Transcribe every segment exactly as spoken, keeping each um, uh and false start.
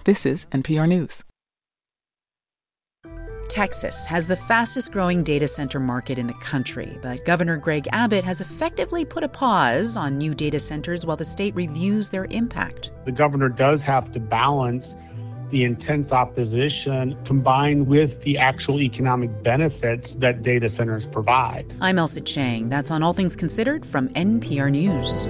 This is N P R News. Texas has the fastest growing data center market in the country, but Governor Greg Abbott has effectively put a pause on new data centers while the state reviews their impact. The governor does have to balance the intense opposition combined with the actual economic benefits that data centers provide. I'm Elsa Chang. That's on All Things Considered from N P R News.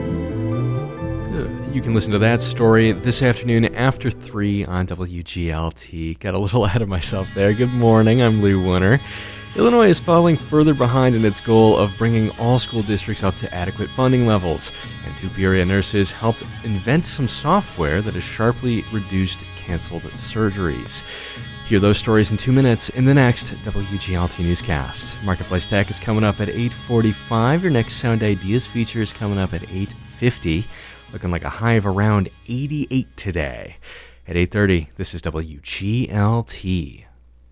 You can listen to that story this afternoon after three on W G L T. Got a little ahead of myself there. Good morning, I'm Lou Winter. Illinois is falling further behind in its goal of bringing all school districts up to adequate funding levels. And two Peoria nurses helped invent some software that has sharply reduced canceled surgeries. Hear those stories in two minutes in the next W G L T newscast. Marketplace Tech is coming up at eight forty-five. Your next Sound Ideas feature is coming up at eight fifty. Looking like a high of around eighty-eight today. At eight thirty, this is W G L T.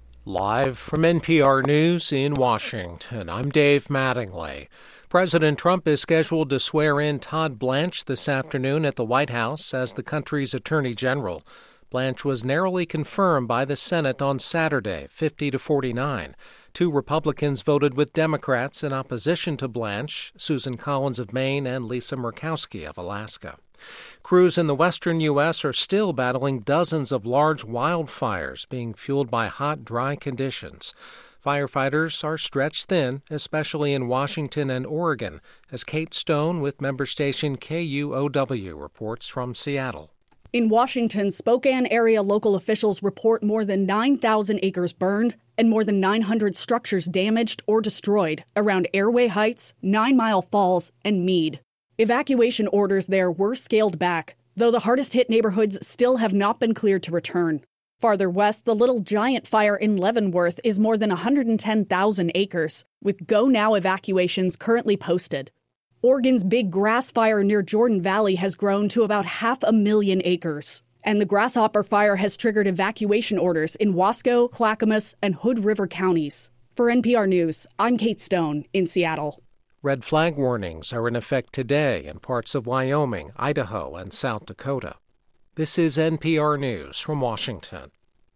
Live from N P R News in Washington, I'm Dave Mattingly. President Trump is scheduled to swear in Todd Blanche this afternoon at the White House as the country's Attorney General. Blanche was narrowly confirmed by the Senate on Saturday, fifty to forty-nine. Two Republicans voted with Democrats in opposition to Blanche, Susan Collins of Maine and Lisa Murkowski of Alaska. Crews in the western U S are still battling dozens of large wildfires being fueled by hot, dry conditions. Firefighters are stretched thin, especially in Washington and Oregon, as Kate Stone with member station K U O W reports from Seattle. In Washington, Spokane area local officials report more than nine thousand acres burned and more than nine hundred structures damaged or destroyed around Airway Heights, Nine Mile Falls, and Meade. Evacuation orders there were scaled back, though the hardest-hit neighborhoods still have not been cleared to return. Farther west, the Little Giant Fire in Leavenworth is more than one hundred ten thousand acres, with Go Now evacuations currently posted. Oregon's Big Grass Fire near Jordan Valley has grown to about half a million acres. And the Grasshopper Fire has triggered evacuation orders in Wasco, Clackamas, and Hood River counties. For N P R News, I'm Kate Stone in Seattle. Red flag warnings are in effect today in parts of Wyoming, Idaho, and South Dakota. This is N P R News from Washington.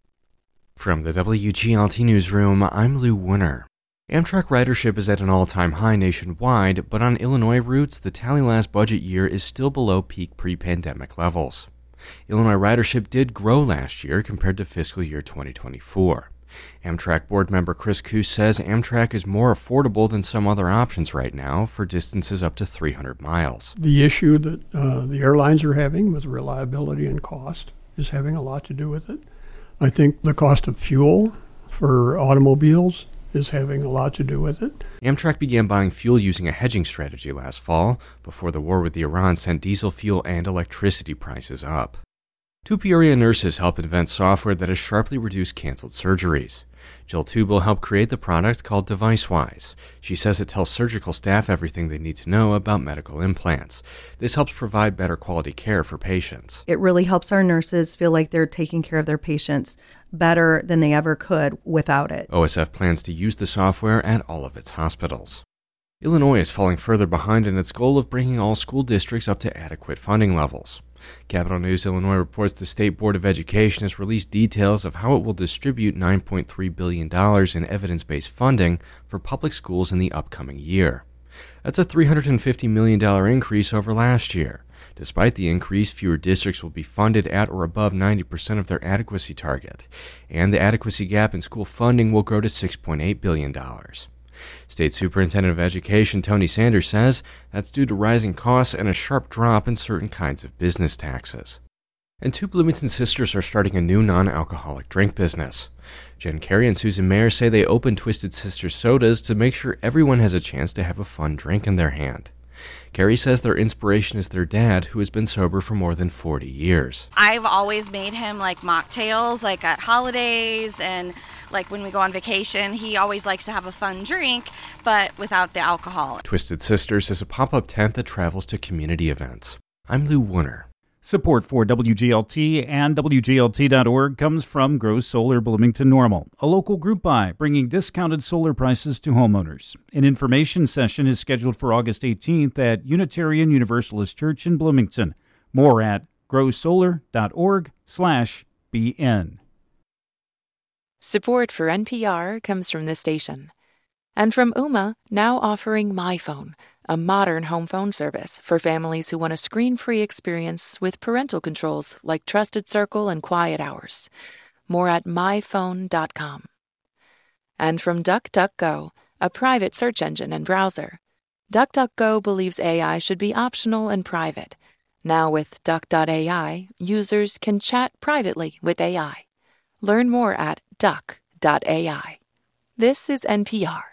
From the W G L T Newsroom, I'm Lou Winter. Amtrak ridership is at an all-time high nationwide, but on Illinois routes, the tally last budget year is still below peak pre-pandemic levels. Illinois ridership did grow last year compared to fiscal year twenty twenty-four. Amtrak board member Chris Coos says Amtrak is more affordable than some other options right now for distances up to three hundred miles. The issue that uh, the airlines are having with reliability and cost is having a lot to do with it. I think the cost of fuel for automobiles is having a lot to do with it. Amtrak began buying fuel using a hedging strategy last fall, before the war with Iran sent diesel fuel and electricity prices up. Two Peoria nurses help invent software that has sharply reduced canceled surgeries. Jill Tubal helped create the product called DeviceWise. She says it tells surgical staff everything they need to know about medical implants. This helps provide better quality care for patients. It really helps our nurses feel like they're taking care of their patients better than they ever could without it. O S F plans to use the software at all of its hospitals. Illinois is falling further behind in its goal of bringing all school districts up to adequate funding levels. Capital News Illinois reports the State Board of Education has released details of how it will distribute nine point three billion dollars in evidence-based funding for public schools in the upcoming year. That's a three hundred fifty million dollars increase over last year. Despite the increase, fewer districts will be funded at or above ninety percent of their adequacy target, and the adequacy gap in school funding will grow to six point eight billion dollars. State Superintendent of Education Tony Sanders says that's due to rising costs and a sharp drop in certain kinds of business taxes. And two Bloomington sisters are starting a new non-alcoholic drink business. Jen Carey and Susan Mayer say they opened Twisted Sister Sodas to make sure everyone has a chance to have a fun drink in their hand. Carrie says their inspiration is their dad, who has been sober for more than forty years. I've always made him like mocktails, like at holidays and like when we go on vacation. He always likes to have a fun drink, but without the alcohol. Twisted Sisters is a pop-up tent that travels to community events. I'm Lou Winter. Support for W G L T and W G L T dot org comes from Grow Solar Bloomington Normal, a local group buy bringing discounted solar prices to homeowners. An information session is scheduled for August eighteenth at Unitarian Universalist Church in Bloomington. More at grow solar dot org slash B N. Support for N P R comes from this station. And from Ooma, now offering MyPhone, a modern home phone service for families who want a screen-free experience with parental controls like Trusted Circle and Quiet Hours. More at my phone dot com. And from DuckDuckGo, a private search engine and browser. DuckDuckGo believes A I should be optional and private. Now with Duck dot A I, users can chat privately with A I. Learn more at duck dot A I. This is N P R.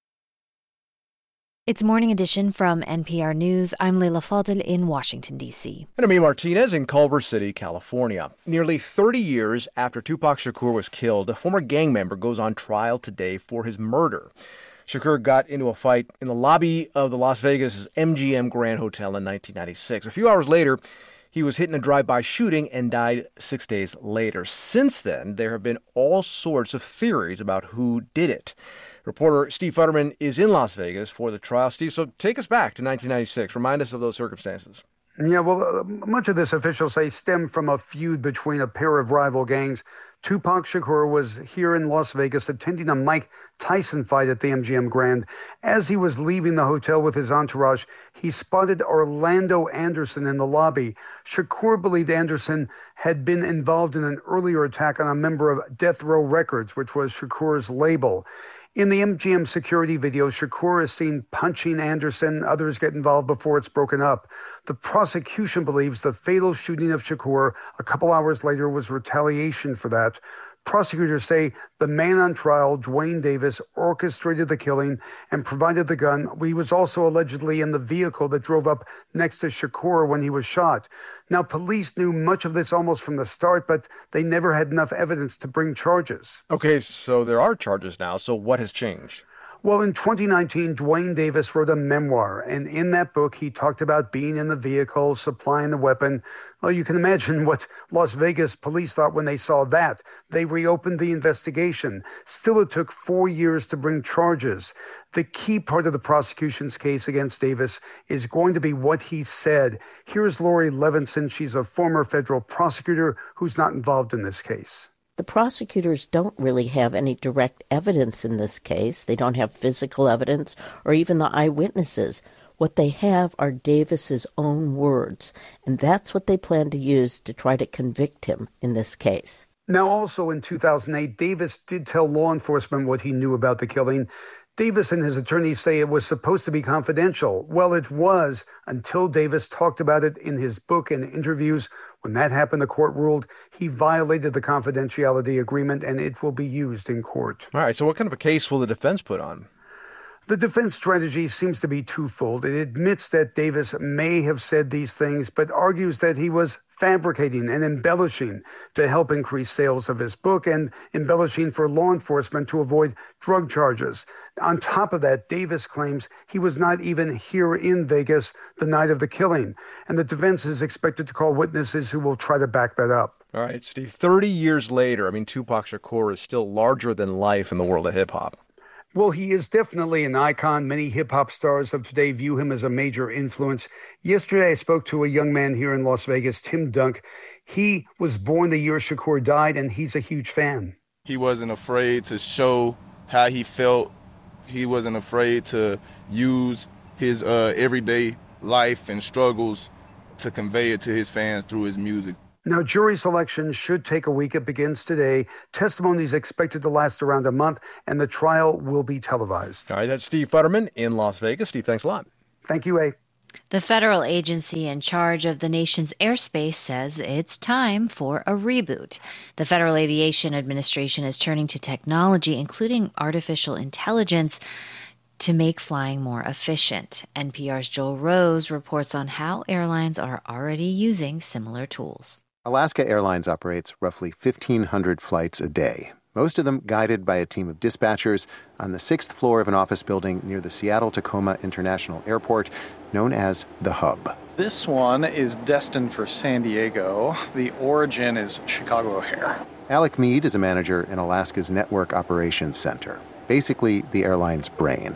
It's Morning Edition from N P R News. I'm Leila Fadel in Washington, D C. And I'm Ian Martinez in Culver City, California. Nearly thirty years after Tupac Shakur was killed, a former gang member goes on trial today for his murder. Shakur got into a fight in the lobby of the Las Vegas M G M Grand Hotel in nineteen ninety-six. A few hours later, he was hit in a drive-by shooting and died six days later. Since then, there have been all sorts of theories about who did it. Reporter Steve Futterman is in Las Vegas for the trial. Steve, so take us back to nineteen ninety-six. Remind us of those circumstances. Yeah, well, uh, much of this, officials say, stemmed from a feud between a pair of rival gangs. Tupac Shakur was here in Las Vegas attending a Mike Tyson fight at the M G M Grand. As he was leaving the hotel with his entourage, he spotted Orlando Anderson in the lobby. Shakur believed Anderson had been involved in an earlier attack on a member of Death Row Records, which was Shakur's label. In the M G M security video, Shakur is seen punching Anderson. Others get involved before it's broken up. The prosecution believes the fatal shooting of Shakur a couple hours later was retaliation for that. Prosecutors say the man on trial, Dwayne Davis, orchestrated the killing and provided the gun. He was also allegedly in the vehicle that drove up next to Shakur when he was shot. Now, police knew much of this almost from the start, but they never had enough evidence to bring charges. Okay, so there are charges now. So what has changed? Well, in twenty nineteen, Dwayne Davis wrote a memoir, and in that book, he talked about being in the vehicle, supplying the weapon. Well, you can imagine what Las Vegas police thought when they saw that. They reopened the investigation. Still, it took four years to bring charges. The key part of the prosecution's case against Davis is going to be what he said. Here's Lori Levinson. She's a former federal prosecutor who's not involved in this case. The prosecutors don't really have any direct evidence in this case. They don't have physical evidence or even the eyewitnesses. What they have are Davis's own words, and that's what they plan to use to try to convict him in this case. Now, also in two thousand eight, Davis did tell law enforcement what he knew about the killing. Davis and his attorneys say it was supposed to be confidential. Well, it was until Davis talked about it in his book and interviews. When that happened, the court ruled he violated the confidentiality agreement, and it will be used in court. All right, so what kind of a case will the defense put on? The defense strategy seems to be twofold. It admits that Davis may have said these things, but argues that he was fabricating and embellishing to help increase sales of his book and embellishing for law enforcement to avoid drug charges. On top of that, Davis claims he was not even here in Vegas the night of the killing, and the defense is expected to call witnesses who will try to back that up. All right, Steve, thirty years later, I mean, Tupac Shakur is still larger than life in the world of hip-hop. Well, he is definitely an icon. Many hip-hop stars of today view him as a major influence. Yesterday, I spoke to a young man here in Las Vegas, Tim Dunk. He was born the year Shakur died, and he's a huge fan. He wasn't afraid to show how he felt. He wasn't afraid to use his uh, everyday life and struggles to convey it to his fans through his music. Now, jury selection should take a week. It begins today. Testimony is expected to last around a month, and the trial will be televised. All right, that's Steve Futterman in Las Vegas. Steve, thanks a lot. Thank you, A. The federal agency in charge of the nation's airspace says it's time for a reboot. The Federal Aviation Administration is turning to technology, including artificial intelligence, to make flying more efficient. N P R's Joel Rose reports on how airlines are already using similar tools. Alaska Airlines operates roughly fifteen hundred flights a day, most of them guided by a team of dispatchers on the sixth floor of an office building near the Seattle-Tacoma International Airport, known as the Hub. This one is destined for San Diego. The origin is Chicago O'Hare. Alec Mead is a manager in Alaska's Network Operations Center, basically the airline's brain.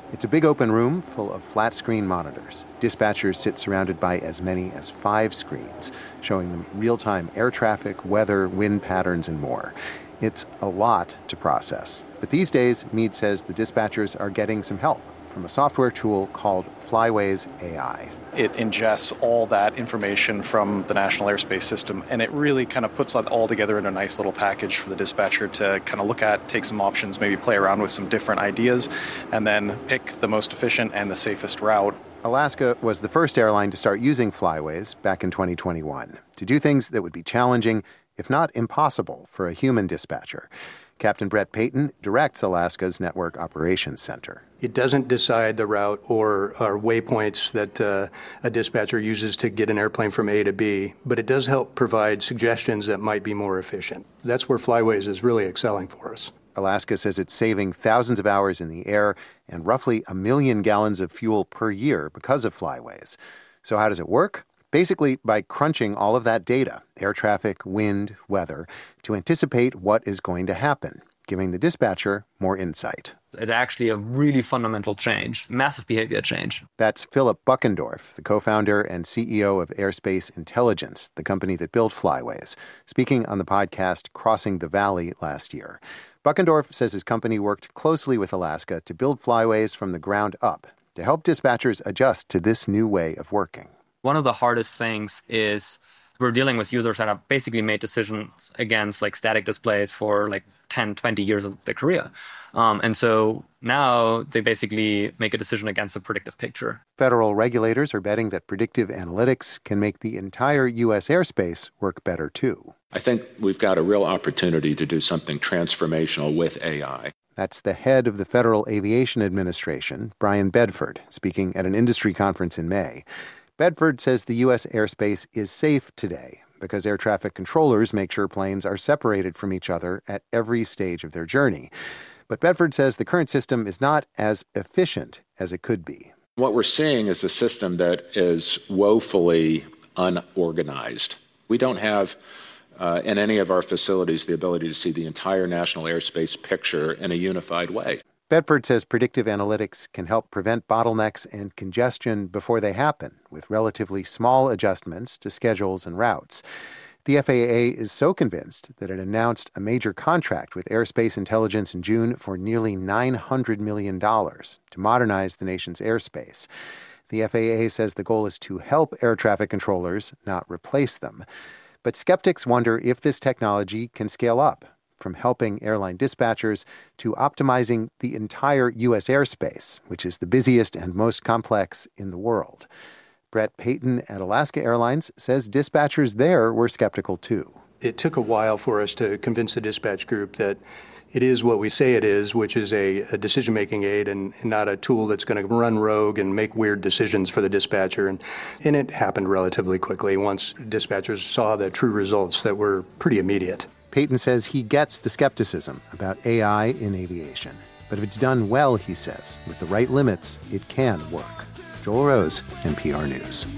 It's a big open room full of flat-screen monitors. Dispatchers sit surrounded by as many as five screens, showing them real-time air traffic, weather, wind patterns, and more. It's a lot to process. But these days, Meade says the dispatchers are getting some help from a software tool called Flyways A I. It ingests all that information from the National Airspace System, and it really kind of puts that all together in a nice little package for the dispatcher to kind of look at, take some options, maybe play around with some different ideas, and then pick the most efficient and the safest route. Alaska was the first airline to start using Flyways back in twenty twenty-one to do things that would be challenging, if not impossible, for a human dispatcher. Captain Brett Payton directs Alaska's Network Operations Center. It doesn't decide the route or, or waypoints that uh, a dispatcher uses to get an airplane from A to B, but it does help provide suggestions that might be more efficient. That's where Flyways is really excelling for us. Alaska says it's saving thousands of hours in the air and roughly a million gallons of fuel per year because of Flyways. So how does it work? Basically, by crunching all of that data, air traffic, wind, weather, to anticipate what is going to happen, giving the dispatcher more insight. It's actually a really fundamental change, massive behavior change. That's Philip Buckendorf, the co-founder and C E O of Airspace Intelligence, the company that built Flyways, speaking on the podcast Crossing the Valley last year. Buckendorf says his company worked closely with Alaska to build Flyways from the ground up to help dispatchers adjust to this new way of working. One of the hardest things is we're dealing with users that have basically made decisions against like static displays for like ten, twenty years of their career. Um, and so now they basically make a decision against a predictive picture. Federal regulators are betting that predictive analytics can make the entire U S airspace work better too. I think we've got a real opportunity to do something transformational with A I. That's the head of the Federal Aviation Administration, Brian Bedford, speaking at an industry conference in May. Bedford says the U S airspace is safe today because air traffic controllers make sure planes are separated from each other at every stage of their journey. But Bedford says the current system is not as efficient as it could be. What we're seeing is a system that is woefully unorganized. We don't have uh, in any of our facilities the ability to see the entire national airspace picture in a unified way. Bedford says predictive analytics can help prevent bottlenecks and congestion before they happen, with relatively small adjustments to schedules and routes. The F A A is so convinced that it announced a major contract with Airspace Intelligence in June for nearly nine hundred million dollars to modernize the nation's airspace. The F A A says the goal is to help air traffic controllers, not replace them. But skeptics wonder if this technology can scale up, from helping airline dispatchers to optimizing the entire U S airspace, which is the busiest and most complex in the world. Brett Payton at Alaska Airlines says dispatchers there were skeptical too. It took a while for us to convince the dispatch group that it is what we say it is, which is a, a decision-making aid and, and not a tool that's going to run rogue and make weird decisions for the dispatcher. And, and it happened relatively quickly once dispatchers saw the true results that were pretty immediate. Payton says he gets the skepticism about A I in aviation. But if it's done well, he says, with the right limits, it can work. Joel Rose, N P R News.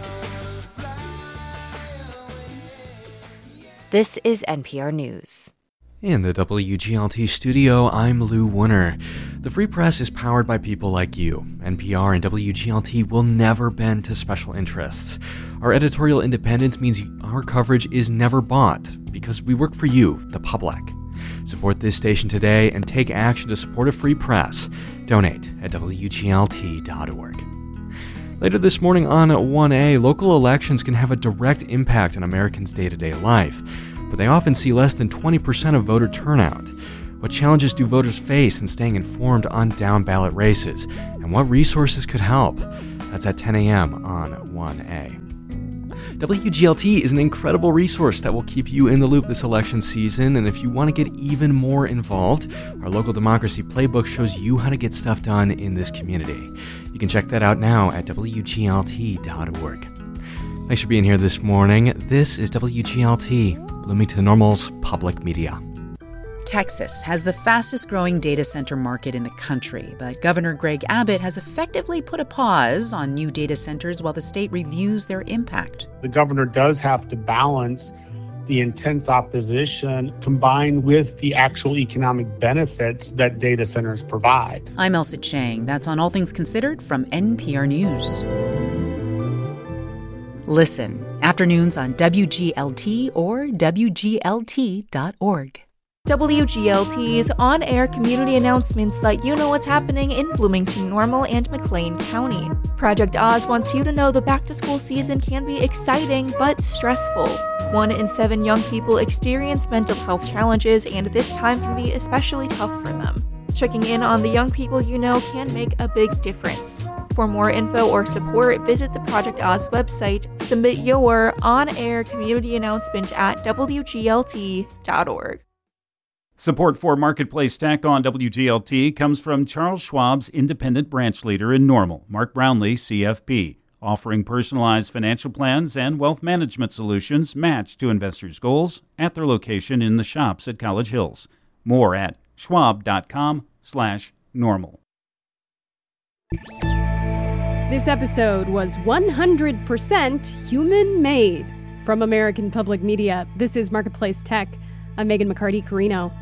This is N P R News. In the W G L T studio, I'm Lou Wooner. The Free Press is powered by people like you. N P R and W G L T will never bend to special interests. Our editorial independence means our coverage is never bought, because we work for you, the public. Support this station today and take action to support a free press. Donate at W G L T dot org. Later this morning on one A, local elections can have a direct impact on Americans' day-to-day life, but they often see less than twenty percent of voter turnout. What challenges do voters face in staying informed on down-ballot races, and what resources could help? That's at ten a.m. on one A. W G L T is an incredible resource that will keep you in the loop this election season, and if you want to get even more involved, our local democracy playbook shows you how to get stuff done in this community. You can check that out now at W G L T dot org. Thanks for being here this morning. This is W G L T, Bloomington Normal's public media. Texas has the fastest growing data center market in the country, but Governor Greg Abbott has effectively put a pause on new data centers while the state reviews their impact. The governor does have to balance the the intense opposition combined with the actual economic benefits that data centers provide. I'm Elsa Chang. That's on All Things Considered from N P R News. Listen, afternoons on W G L T or W G L T dot org. W G L T's on-air community announcements let you know what's happening in Bloomington, Normal, and McLean County. Project Oz wants you to know the back-to-school season can be exciting but stressful. One in seven young people experience mental health challenges, and this time can be especially tough for them. Checking in on the young people you know can make a big difference. For more info or support, visit the Project Oz website. Submit your on-air community announcement at W G L T dot org. Support for Marketplace Tech on W G L T comes from Charles Schwab's independent branch leader in Normal, Mark Brownlee, C F P, offering personalized financial plans and wealth management solutions matched to investors' goals at their location in the shops at College Hills. More at schwab.com slash normal. This episode was one hundred percent human-made. From American Public Media, this is Marketplace Tech. I'm Megan McCarty-Carino.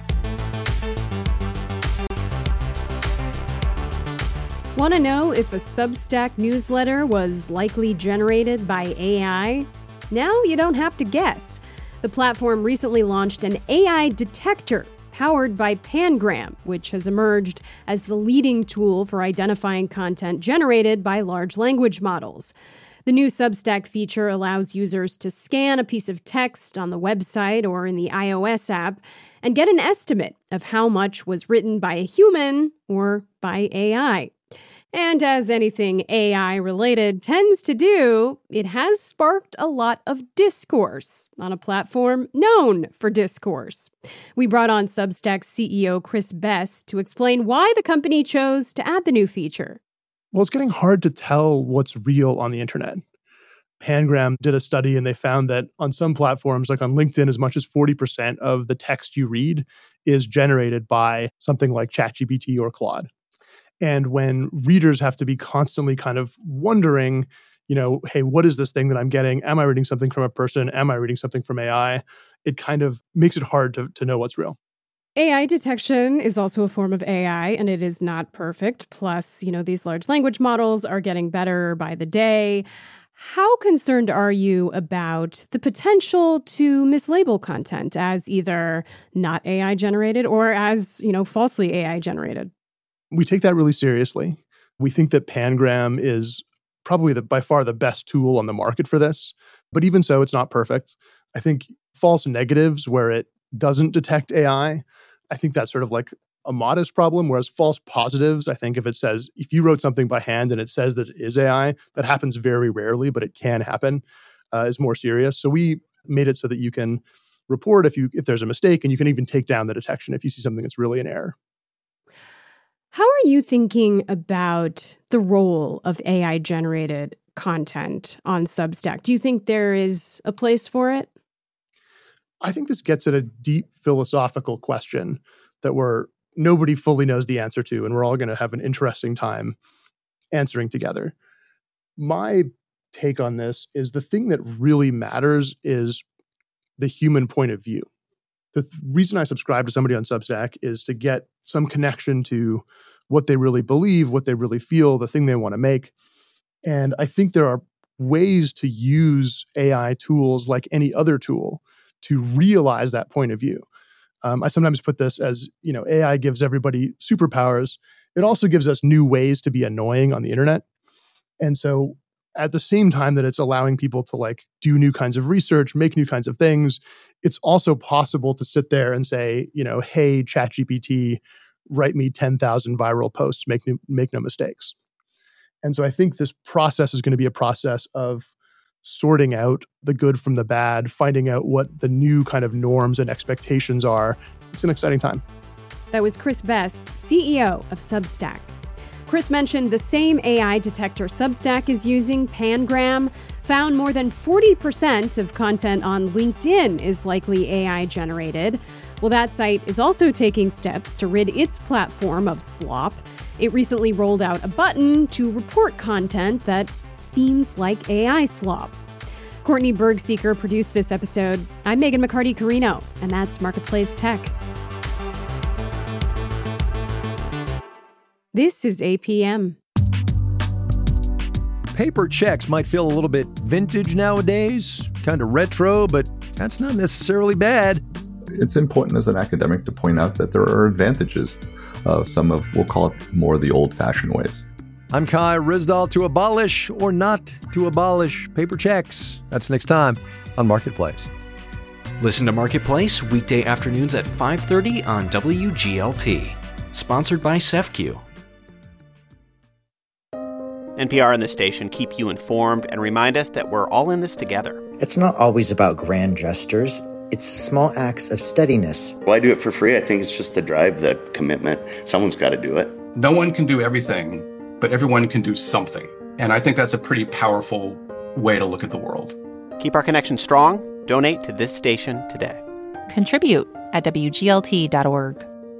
Want to know if a Substack newsletter was likely generated by A I? Now you don't have to guess. The platform recently launched an A I detector powered by Pangram, which has emerged as the leading tool for identifying content generated by large language models. The new Substack feature allows users to scan a piece of text on the website or in the iOS app and get an estimate of how much was written by a human or by A I. And as anything A I-related tends to do, it has sparked a lot of discourse on a platform known for discourse. We brought on Substack C E O Chris Best to explain why the company chose to add the new feature. Well, it's getting hard to tell what's real on the internet. Pangram did a study and they found that on some platforms, like on LinkedIn, as much as forty percent of the text you read is generated by something like ChatGPT or Claude. And when readers have to be constantly kind of wondering, you know, hey, what is this thing that I'm getting? Am I reading something from a person? Am I reading something from A I? It kind of makes it hard to, to know what's real. A I detection is also a form of A I, and it is not perfect. Plus, you know, these large language models are getting better by the day. How concerned are you about the potential to mislabel content as either not A I generated or as, you know, falsely A I generated? We take that really seriously. We think that Pangram is probably the, by far the best tool on the market for this. But even so, it's not perfect. I think false negatives where it doesn't detect A I, I think that's sort of like a modest problem. Whereas false positives, I think if it says, if you wrote something by hand and it says that it is A I, that happens very rarely, but it can happen, uh, is more serious. So we made it so that you can report if you if there's a mistake, and you can even take down the detection if you see something that's really an error. How are you thinking about the role of A I-generated content on Substack? Do you think there is a place for it? I think this gets at a deep philosophical question that we're nobody fully knows the answer to, and we're all going to have an interesting time answering together. My take on this is the thing that really matters is the human point of view. The th- reason I subscribe to somebody on Substack is to get some connection to what they really believe, what they really feel, the thing they want to make. And I think there are ways to use A I tools like any other tool to realize that point of view. Um, I sometimes put this as, you know, A I gives everybody superpowers. It also gives us new ways to be annoying on the internet. And so at the same time that it's allowing people to like do new kinds of research, make new kinds of things, it's also possible to sit there and say, you know, hey, ChatGPT, write me ten thousand viral posts, make no, make no mistakes. And so I think this process is going to be a process of sorting out the good from the bad, finding out what the new kind of norms and expectations are. It's an exciting time. That was Chris Best, C E O of Substack. Chris mentioned the same A I detector Substack is using, Pangram, found more than forty percent of content on LinkedIn is likely A I generated. Well, that site is also taking steps to rid its platform of slop. It recently rolled out a button to report content that seems like A I slop. Courtney Bergseeker produced this episode. I'm Megan McCarty-Carino, and that's Marketplace Tech. This is A P M. Paper checks might feel a little bit vintage nowadays, kind of retro, but that's not necessarily bad. It's important as an academic to point out that there are advantages of some of, we'll call it more the old-fashioned ways. I'm Kai Ryssdal. To abolish or not to abolish paper checks. That's next time on Marketplace. Listen to Marketplace weekday afternoons at five thirty on W G L T. Sponsored by SEFCU. N P R and this station keep you informed and remind us that we're all in this together. It's not always about grand gestures. It's small acts of steadiness. Well, I do it for free. I think it's just the drive, the commitment. Someone's got to do it. No one can do everything, but everyone can do something. And I think that's a pretty powerful way to look at the world. Keep our connection strong. Donate to this station today. Contribute at W G L T dot org.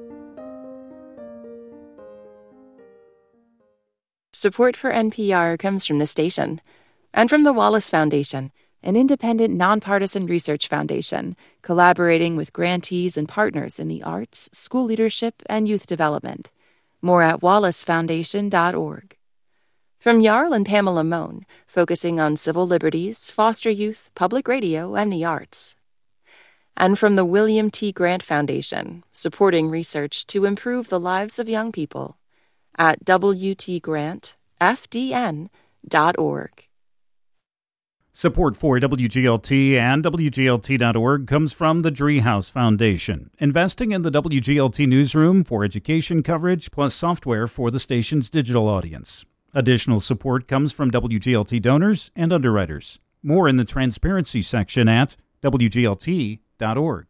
Support for N P R comes from this station and from the Wallace Foundation, an independent, nonpartisan research foundation collaborating with grantees and partners in the arts, school leadership, and youth development. More at wallace foundation dot org. From Jarl and Pamela Mohn, focusing on civil liberties, foster youth, public radio, and the arts. And from the William T. Grant Foundation, supporting research to improve the lives of young people, at w t grant f d n dot org. Support for W G L T and W G L T dot org comes from the Driehaus Foundation, investing in the W G L T newsroom for education coverage plus software for the station's digital audience. Additional support comes from W G L T donors and underwriters. More in the transparency section at w g l t dot org.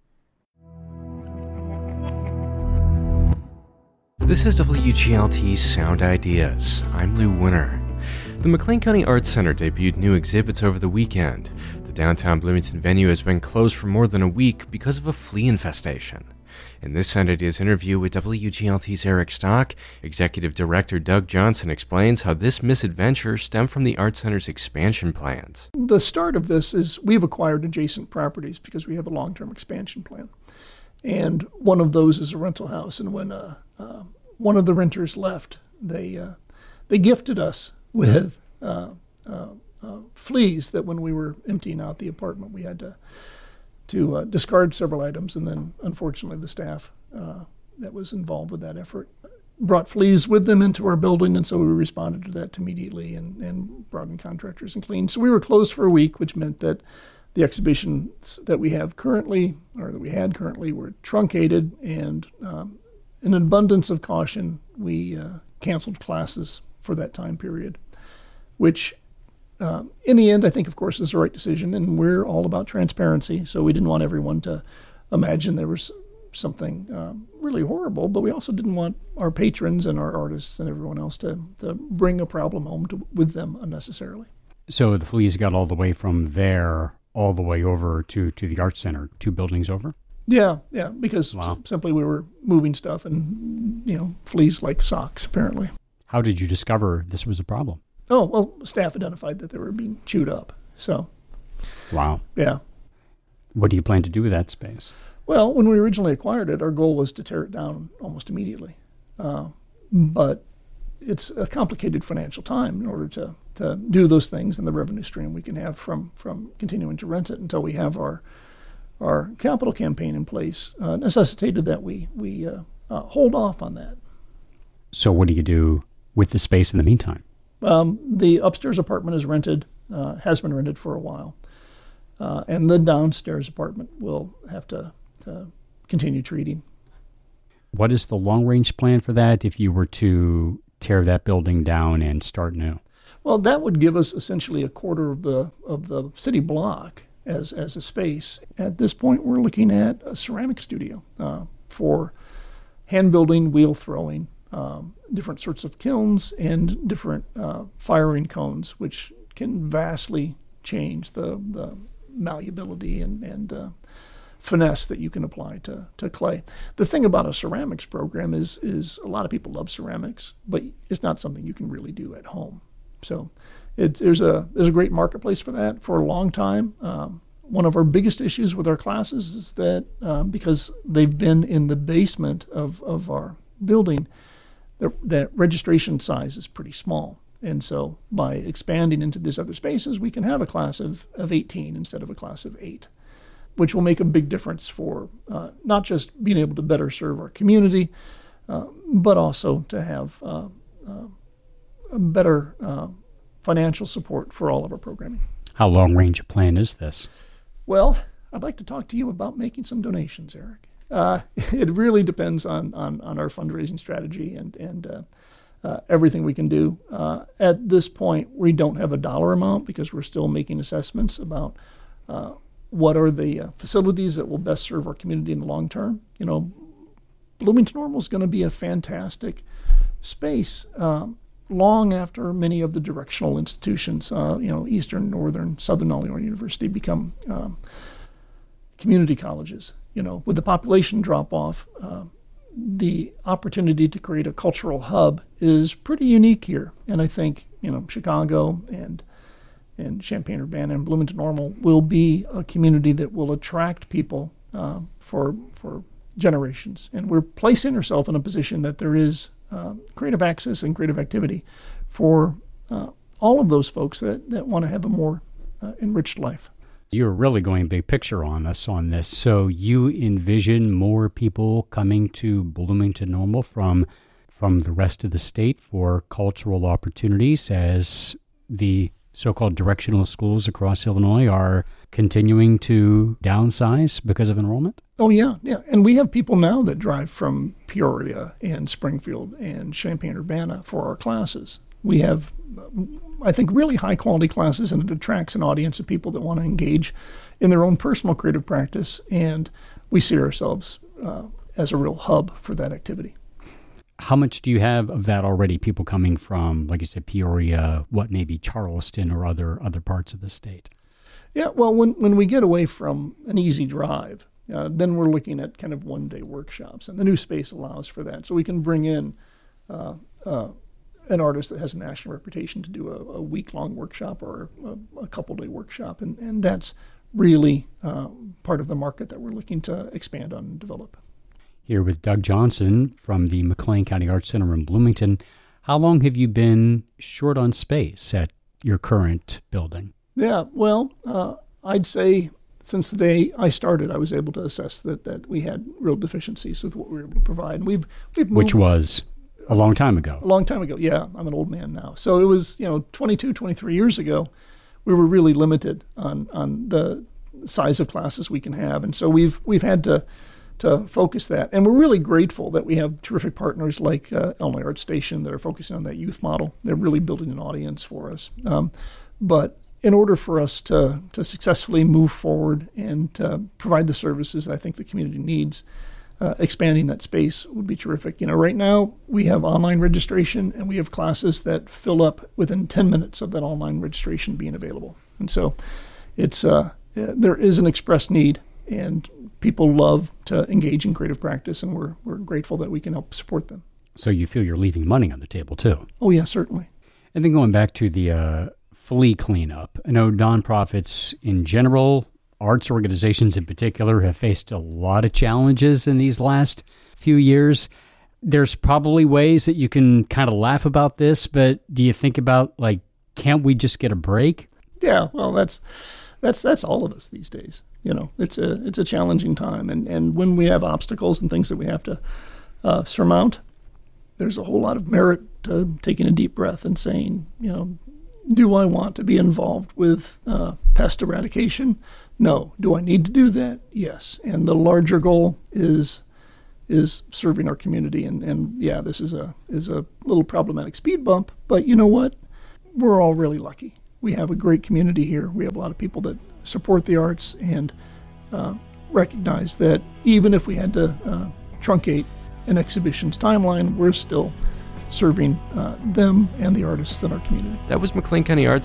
This is W G L T's Sound Ideas. I'm Lou Winner. The McLean County Arts Center debuted new exhibits over the weekend. The downtown Bloomington venue has been closed for more than a week because of a flea infestation. In this Sound Ideas interview with W G L T's Eric Stock, Executive Director Doug Johnson explains how this misadventure stemmed from the Arts Center's expansion plans. The start of this is we've acquired adjacent properties because we have a long-term expansion plan. And one of those is a rental house. And when uh, uh, one of the renters left, they uh, they gifted us with uh, uh, uh, fleas that when we were emptying out the apartment, we had to to uh, discard several items. And then, unfortunately, the staff uh, that was involved with that effort brought fleas with them into our building. And so we responded to that immediately and, and brought in contractors and cleaned. So we were closed for a week, which meant that the exhibitions that we have currently, or that we had currently, were truncated. And um, in an abundance of caution, we uh, canceled classes for that time period, which uh, in the end, I think, of course, is the right decision. And we're all about transparency. So we didn't want everyone to imagine there was something um, really horrible, but we also didn't want our patrons and our artists and everyone else to, to bring a problem home to, with them unnecessarily. So the fleas got all the way from there all the way over to, to the Arts Center, two buildings over? Yeah, yeah, because wow. s- simply we were moving stuff and, you know, fleas like socks, apparently. How did you discover this was a problem? Oh, well, staff identified that they were being chewed up, so. Wow. Yeah. What do you plan to do with that space? Well, when we originally acquired it, our goal was to tear it down almost immediately. Uh, but it's a complicated financial time in order to, to do those things, and the revenue stream we can have from, from continuing to rent it until we have our our capital campaign in place uh, necessitated that we, we uh, uh, hold off on that. So what do you do with the space in the meantime? Um, the upstairs apartment is rented, uh, has been rented for a while, uh, and the downstairs apartment will have to, to continue treating. What is the long-range plan for that if you were to tear that building down and start new? Well, that would give us essentially a quarter of the of the city block as as a space. At this point, we're looking at a ceramic studio uh, for hand building, wheel throwing, um, different sorts of kilns, and different uh, firing cones, which can vastly change the, the malleability and, and uh, finesse that you can apply to, to clay. The thing about a ceramics program is is a lot of people love ceramics, but it's not something you can really do at home. So it, there's a there's a great marketplace for that for a long time. Um, one of our biggest issues with our classes is that um, because they've been in the basement of, of our building, the, that registration size is pretty small. And so by expanding into these other spaces, we can have a class of, of eighteen instead of a class of eight, which will make a big difference for uh, not just being able to better serve our community, uh, but also to have uh, uh, a better uh, financial support for all of our programming. How long-range a plan is this? Well, I'd like to talk to you about making some donations, Eric. Uh, it really depends on, on, on our fundraising strategy and, and uh, uh, everything we can do. Uh, at this point, we don't have a dollar amount because we're still making assessments about uh, what are the uh, facilities that will best serve our community in the long term. You know, Bloomington Normal is going to be a fantastic space um, long after many of the directional institutions, uh, you know, Eastern, Northern, Southern Illinois University become um, community colleges. You know, with the population drop-off, uh, the opportunity to create a cultural hub is pretty unique here. And I think, you know, Chicago and and Champaign-Urbana and Bloomington Normal will be a community that will attract people uh, for for generations. And we're placing ourselves in a position that there is uh, creative access and creative activity for uh, all of those folks that, that want to have a more uh, enriched life. You're really going big picture on us on this. So you envision more people coming to Bloomington Normal from from the rest of the state for cultural opportunities as the so-called directional schools across Illinois are continuing to downsize because of enrollment? Oh, yeah, yeah. And we have people now that drive from Peoria and Springfield and Champaign-Urbana for our classes. We have, I think, really high-quality classes, and it attracts an audience of people that want to engage in their own personal creative practice, and we see ourselves uh, as a real hub for that activity. How much do you have of that already, people coming from, like you said, Peoria, what maybe Charleston or other other parts of the state? Yeah, well, when, when we get away from an easy drive, uh, then we're looking at kind of one-day workshops, and the new space allows for that. So we can bring in uh, uh, an artist that has a national reputation to do a, a week-long workshop or a, a couple-day workshop, and, and that's really uh, part of the market that we're looking to expand on and develop. Here with Doug Johnson from the McLean County Arts Center in Bloomington. How long have you been short on space at your current building? Yeah, well, uh, I'd say since the day I started, I was able to assess that, that we had real deficiencies with what we were able to provide. And we've, we've moved, Which was a long time ago. A long time ago, yeah. I'm an old man now. So it was, you know, twenty-two, twenty-three years ago, we were really limited on, on the size of classes we can have. And so we've we've had to to focus that. And we're really grateful that we have terrific partners like uh, Illinois Art Station that are focusing on that youth model. They're really building an audience for us. Um, but in order for us to, to successfully move forward and to provide the services I think the community needs, uh, expanding that space would be terrific. You know, right now we have online registration and we have classes that fill up within ten minutes of that online registration being available. And so it's uh, there is an express need, and people love to engage in creative practice, and we're we're grateful that we can help support them. So you feel you're leaving money on the table, too? Oh, yeah, certainly. And then going back to the uh, flea cleanup, I know nonprofits in general, arts organizations in particular, have faced a lot of challenges in these last few years. There's probably ways that you can kind of laugh about this, but do you think about, like, can't we just get a break? Yeah, well, that's that's that's all of us these days. You know, it's a it's a challenging time, and, and when we have obstacles and things that we have to uh, surmount, there's a whole lot of merit to taking a deep breath and saying, you know, do I want to be involved with uh, pest eradication? No. Do I need to do that? Yes. And the larger goal is is serving our community, and, and yeah, this is a is a little problematic speed bump, but you know what? We're all really lucky. We have a great community here. We have a lot of people that support the arts and uh, recognize that even if we had to uh, truncate an exhibition's timeline, we're still serving uh, them and the artists in our community. That was McLean County Arts